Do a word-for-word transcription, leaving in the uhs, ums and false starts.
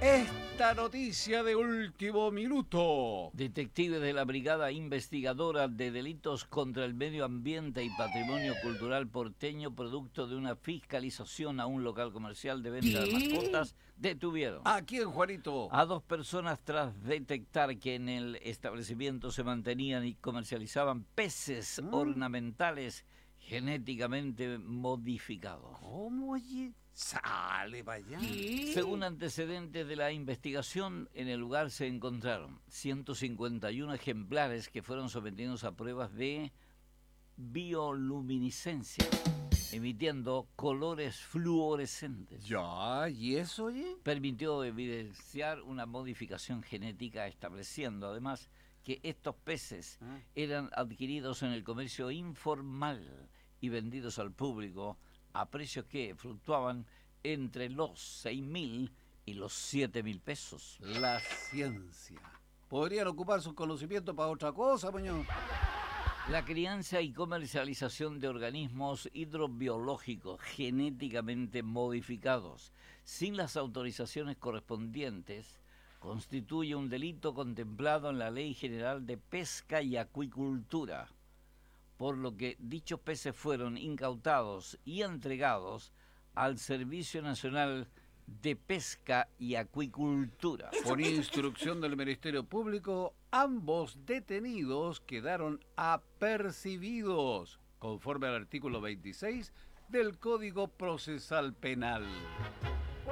esta noticia de último minuto. Detectives de la Brigada Investigadora de Delitos contra el Medio Ambiente y Patrimonio Cultural porteño, producto de una fiscalización a un local comercial de venta de mascotas, detuvieron ¿A quién, Juanito? a dos personas tras detectar que en el establecimiento se mantenían y comercializaban peces ¿Mm? ornamentales genéticamente modificados. ¿Cómo, oye? Sale para allá. Según antecedentes de la investigación, en el lugar se encontraron ciento cincuenta y uno ejemplares que fueron sometidos a pruebas de bioluminiscencia, emitiendo colores fluorescentes. Ya, ¿y eso, oye? Permitió evidenciar una modificación genética, estableciendo además que estos peces ¿Ah? eran adquiridos en el comercio informal y vendidos al público a precios que fluctuaban entre los seis mil y los siete mil pesos. La ciencia. Podrían ocupar sus conocimientos para otra cosa, Muñoz. La crianza y comercialización de organismos hidrobiológicos genéticamente modificados sin las autorizaciones correspondientes constituye un delito contemplado en la Ley General de Pesca y Acuicultura, por lo que dichos peces fueron incautados y entregados al Servicio Nacional de Pesca y Acuicultura. Por instrucción del Ministerio Público, ambos detenidos quedaron apercibidos, conforme al artículo veintiséis del Código Procesal Penal.